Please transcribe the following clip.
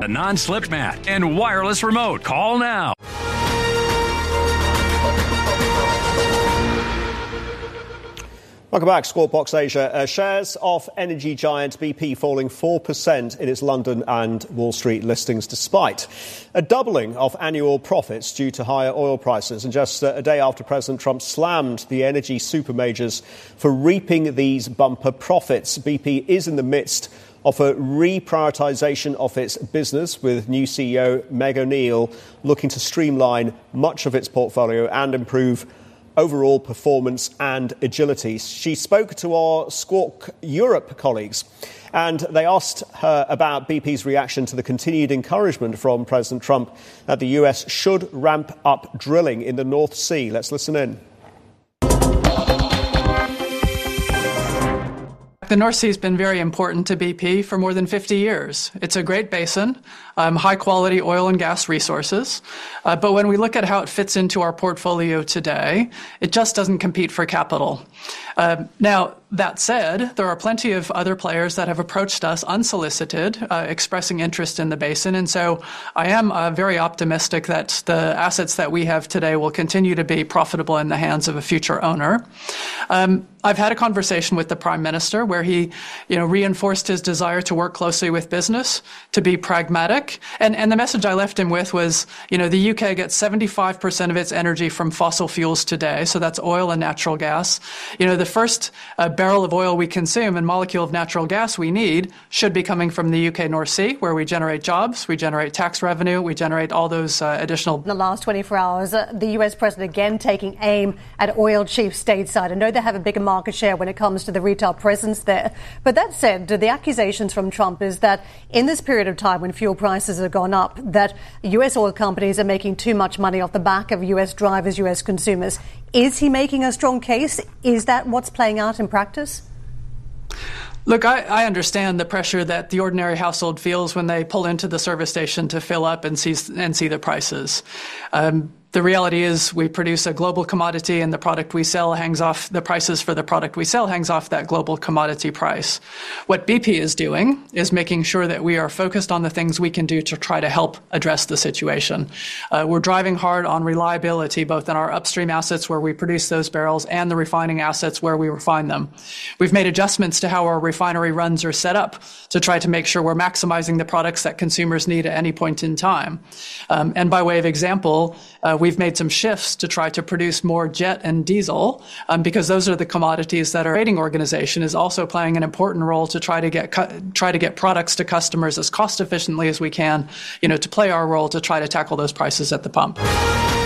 non-slip mat, and wireless remote. Call now. Welcome back, Squawk Box Asia. Shares of energy giant BP falling 4% in its London and Wall Street listings, despite a doubling of annual profits due to higher oil prices. And just a day after President Trump slammed the energy supermajors for reaping these bumper profits, BP is in the midst of a reprioritisation of its business, with new CEO Meg O'Neill looking to streamline much of its portfolio and improve overall performance and agility. She spoke to our Squawk Europe colleagues, and they asked her about BP's reaction to the continued encouragement from President Trump that the US should ramp up drilling in the North Sea. Let's listen in. The North Sea has been very important to BP for more than 50 years. It's a great basin, high-quality oil and gas resources. But when we look at how it fits into our portfolio today, it just doesn't compete for capital. Now, that said, there are plenty of other players that have approached us unsolicited, expressing interest in the basin. And so I am very optimistic that the assets that we have today will continue to be profitable in the hands of a future owner. I've had a conversation with the Prime Minister where he, reinforced his desire to work closely with business, to be pragmatic. And the message I left him with was, the UK gets 75% of its energy from fossil fuels today. So that's oil and natural gas. The first barrel of oil we consume and molecule of natural gas we need should be coming from the UK North Sea, where we generate jobs, we generate tax revenue, we generate all those additional. In the last 24 hours, the US president again taking aim at oil chiefs stateside. I know they have a bigger market share when it comes to the retail presence there. But that said, the accusations from Trump is that in this period of time when fuel prices have gone up, that US oil companies are making too much money off the back of US drivers, US consumers. Is he making a strong case? Is that what's playing out in practice? Look, I understand the pressure that the ordinary household feels when they pull into the service station to fill up and see the prices. The reality is we produce a global commodity, and the product we sell hangs off the prices for the product we sell hangs off that global commodity price. What BP is doing is making sure that we are focused on the things we can do to try to help address the situation. We're driving hard on reliability, both in our upstream assets where we produce those barrels and the refining assets where we refine them. We've made adjustments to how our refinery runs are set up to try to make sure we're maximizing the products that consumers need at any point in time. And by way of example, we've made some shifts to try to produce more jet and diesel because those are the commodities that our trading organization is also playing an important role to try to get products to customers as cost efficiently as we can, to play our role to try to tackle those prices at the pump.